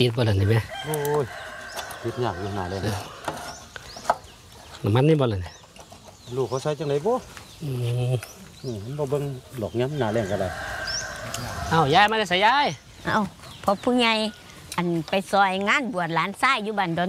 ติดบ่ล่ะนี่แม่โอ้ยติดยากอยู่หน้าเลยนะน้ำมันนี่บ่ล่ะนี่ลูกเขาใช้จังไรบ่มันบ่เบิ่งหลอกย้ำหน้าแรงก็ได้เอ้ายายมาได้ใส่ยายเอาพอผู้ใหญ่อันไปซอยงานบวชหลานชายอยู่บ้านดอน